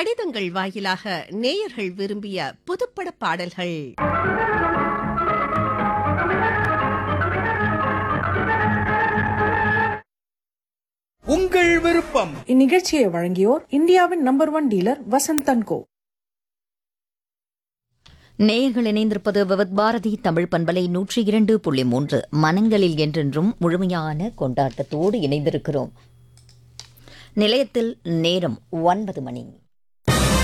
கடிதங்கள் வாயிலாக நேயர்கள் விரும்பிய புதுப்பட பாடல்கள். உங்கள் விருப்பம். இந்நிகழ்ச்சியை வழங்கியோர் இந்தியாவின் நம்பர் 1 டீலர் வசந்தன் கோ. நேயர்கள் இணைந்திருப்பது விவத் பாரதி தமிழ் பண்பலை 102.3 மனங்களில் என்றென்றும் முழுமையான கொண்டாட்டத்தோடு இணைந்திருக்கிறோம். நிலையத்தில் நேரம் 9 மணி.